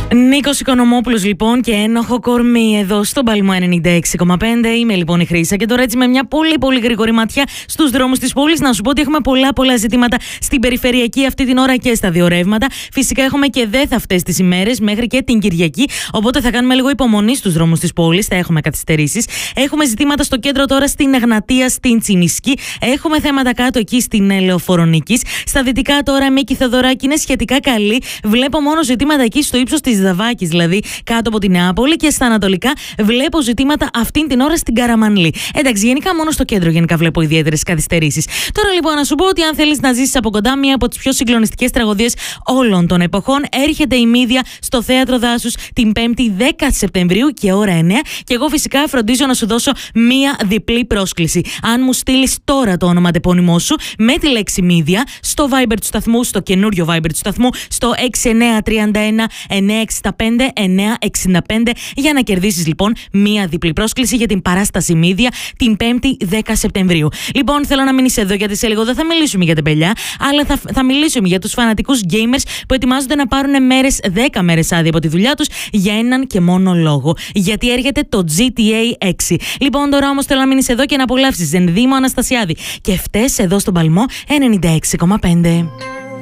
Νίκος Οικονομόπουλος λοιπόν και ένοχο κορμί εδώ στον Παλμό 96,5. Είμαι λοιπόν η Χρύσα και τώρα έτσι με μια πολύ γρήγορη ματιά στους δρόμους της πόλης να σου πω ότι έχουμε πολλά ζητήματα στην περιφερειακή αυτή την ώρα και στα δύο ρεύματα. Φυσικά έχουμε και δέθα αυτές τις ημέρες μέχρι και την Κυριακή, οπότε θα κάνουμε λίγο υπομονή στους δρόμους της πόλης, θα έχουμε καθυστερήσεις. Έχουμε ζητήματα στο κέντρο τώρα στην Εγνατία, στην Τσιμισκή. Έχουμε θέματα κάτω εκεί στην Λεωφορονικής. Στα δυτικά τώρα Μίκη Θεοδωράκη είναι σχετικά καλή. Βλέπω μόνο ζητήματα εκεί στο ύψος της Δαβάκης, δηλαδή κάτω από την Νεάπολη, και στα ανατολικά βλέπω ζητήματα αυτήν την ώρα στην Καραμανλή. Εντάξει, γενικά μόνο στο κέντρο βλέπω ιδιαίτερες καθυστερήσεις. Τώρα λοιπόν να σου πω ότι αν θέλεις να ζήσεις από κοντά μία από τις πιο συγκλονιστικές τραγωδίες όλων των εποχών, έρχεται η Μύδια στο Θέατρο Δάσους την 5η 10 Σεπτεμβρίου και ώρα 9. Και εγώ φυσικά φροντίζω να σου δώσω μία διπλή πρόσκληση. Αν μου στείλεις τώρα το όνομα τεπώνυμό σου με τη λέξη Μύδια στο Viber του σταθμού, στο καινούριο Viber του σταθμού, στο 6931 965 965, για να κερδίσεις λοιπόν μία διπλή πρόσκληση για την παράσταση Μύδια την 5η 10 Σεπτεμβρίου. Λοιπόν, θέλω να μείνεις εδώ γιατί σε λίγο δεν θα μιλήσουμε για τεμπελιά, αλλά θα μιλήσουμε για τους φανατικούς gamers που ετοιμάζονται να πάρουν 10 μέρες άδεια από τη δουλειά τους για έναν και μόνο λόγο. Γιατί έρχεται το GTA 6. Λοιπόν, τώρα όμως θέλω να μείνεις εδώ και να απολαύσεις Δήμο Αναστασιάδη και φταίς εδώ στον Παλμό 96,5.